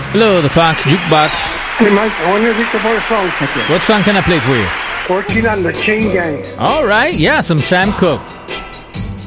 Hello, the Fox Jukebox. Hey, Mike, I wonder if you could play a song. What song can I play for you? Working on the Chain Gang. All right, yeah, some Sam Cooke.